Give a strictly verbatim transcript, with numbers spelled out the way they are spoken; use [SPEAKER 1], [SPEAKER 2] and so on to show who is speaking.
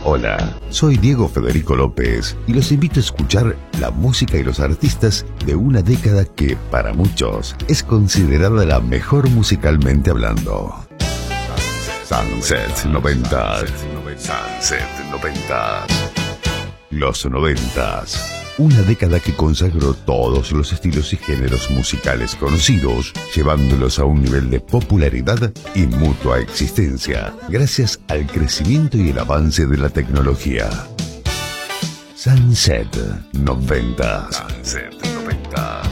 [SPEAKER 1] Hola, soy Diego Federico López y los invito a escuchar la música y los artistas de una década que, para muchos, es considerada la mejor musicalmente hablando. Sunset noventa. Sunset noventa. Los noventas. Una década que consagró todos los estilos y géneros musicales conocidos, llevándolos a un nivel de popularidad y mutua existencia, gracias al crecimiento y el avance de la tecnología. Sunset noventa. Sunset.